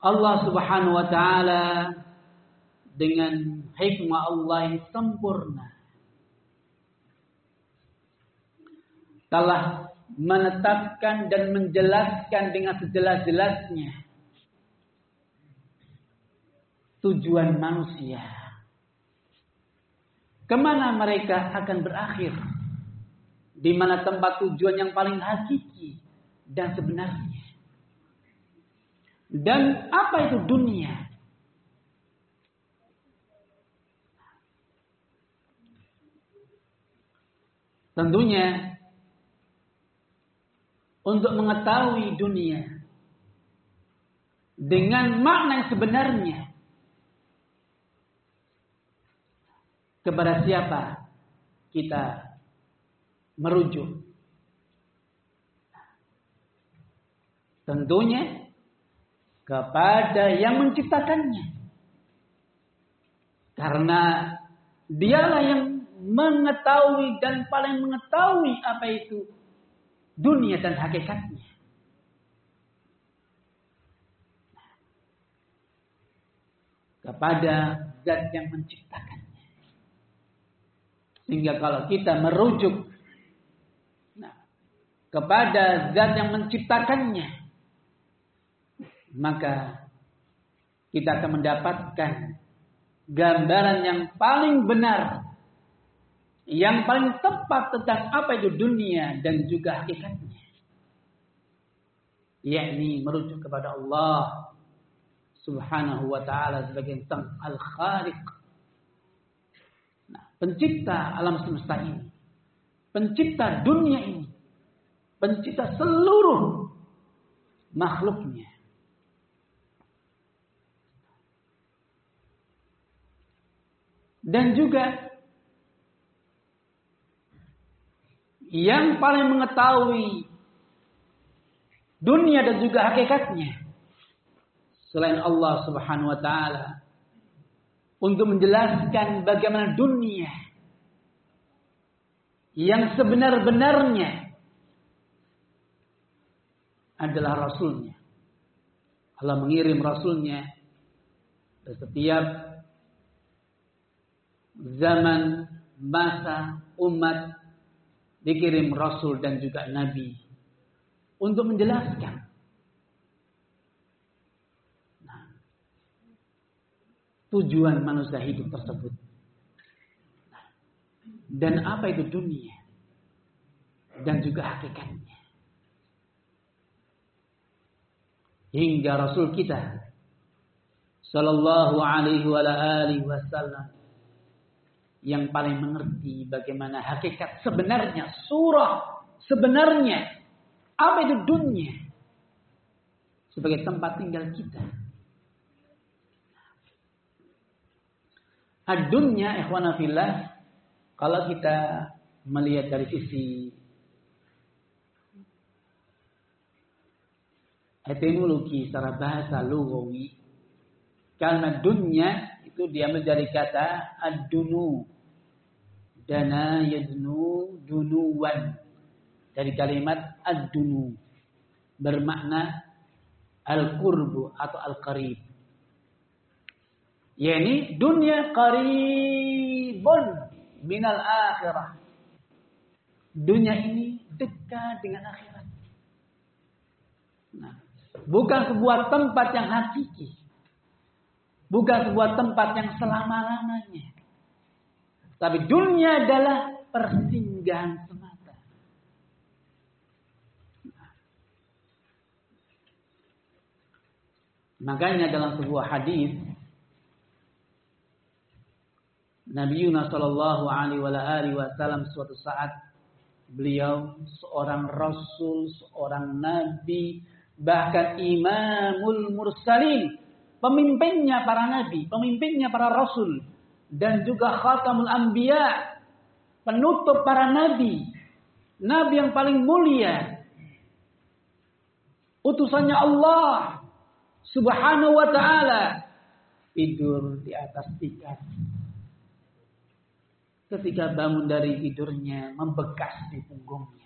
Allah Subhanahu wa taala dengan hikmah Allah yang sempurna telah menetapkan dan menjelaskan dengan sejelas-jelasnya tujuan manusia. Kemana mereka akan berakhir? Di mana tempat tujuan yang paling hakiki dan sebenarnya? Dan apa itu dunia? Tentunya untuk mengetahui dunia dengan makna yang sebenarnya, kepada siapa kita merujuk? Tentunya kepada yang menciptakannya. Karena dialah yang mengetahui dan paling mengetahui apa itu dunia dan hakikatnya. Kepada zat yang menciptakannya. Sehingga kalau kita merujuk kepada zat yang menciptakannya, maka kita akan mendapatkan gambaran yang paling benar, yang paling tepat tentang apa itu dunia dan juga hakikatnya. Yakni merujuk kepada Allah Subhanahu wa ta'ala sebagai Sang Al-Khaliq. Nah, pencipta alam semesta ini, pencipta dunia ini, pencipta seluruh makhluknya. Dan juga yang paling mengetahui dunia dan juga hakikatnya selain Allah Subhanahu wa ta'ala, untuk menjelaskan bagaimana dunia yang sebenar-benarnya adalah Rasulnya. Allah mengirim Rasulnya ke setiap zaman, masa, umat, dikirim Rasul dan juga Nabi untuk menjelaskan tujuan manusia hidup tersebut. Dan apa itu dunia dan juga hakikatnya. Hingga Rasul kita sallallahu alaihi wa alihi wasallam yang paling mengerti bagaimana hakikat sebenarnya, surah sebenarnya, apa itu dunia sebagai tempat tinggal kita. Ad-dunya ikhwana fillah, kalau kita melihat dari sisi etimologi secara bahasa lugawi, karena dunya itu dia menjadi kata ad-dunu, dana yadnu dunuwan, dari kalimat ad-dunu, bermakna al-qurbu atau al-qarib. Yani dunia qaribun minal akhirah. Dunia ini dekat dengan akhirat. Nah, bukan sebuah tempat yang hakiki. Bukan sebuah tempat yang selama-lamanya. Tapi dunia adalah persinggahan semata. Makanya dalam sebuah hadis Nabi Yunus sallallahu alaihi wasallam suatu saat beliau seorang rasul, seorang nabi, bahkan imamul mursalin, pemimpinnya para nabi, pemimpinnya para rasul, dan juga khatamul anbiya, penutup para nabi, nabi yang paling mulia, utusannya Allah Subhanahu wa ta'ala, tidur di atas tikar. Ketika bangun dari tidurnya, membekas di punggungnya.